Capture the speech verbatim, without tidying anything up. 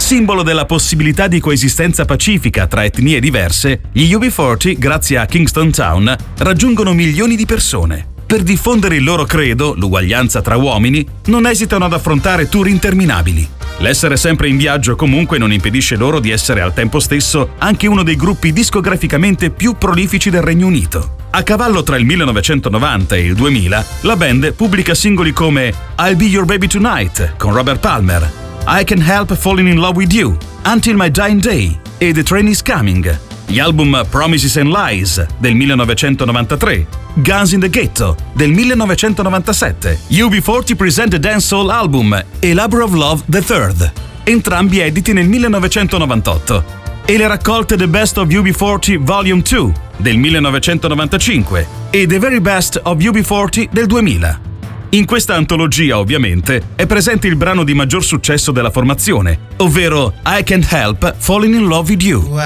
Simbolo della possibilità di coesistenza pacifica tra etnie diverse, gli U B quaranta, grazie a Kingston Town, raggiungono milioni di persone. Per diffondere il loro credo, l'uguaglianza tra uomini, non esitano ad affrontare tour interminabili. L'essere sempre in viaggio comunque non impedisce loro di essere al tempo stesso anche uno dei gruppi discograficamente più prolifici del Regno Unito. A cavallo tra il millenovecentonovanta e il duemila, la band pubblica singoli come I'll Be Your Baby Tonight con Robert Palmer, I Can't Help Falling in Love with You, Until My Dying Day e The Train Is Coming, gli album Promises and Lies del millenovecentonovantatré, Guns in the Ghetto del millenovecentonovantasette, U B quaranta Present a Dancehall Album e Labor of Love the Third, entrambi editi nel millenovecentonovantotto, e le raccolte The Best of U B quaranta Volume due del millenovecentonovantacinque e The Very Best of U B quaranta del duemila. In questa antologia, ovviamente, è presente il brano di maggior successo della formazione, ovvero I Can't Help Falling in Love with You.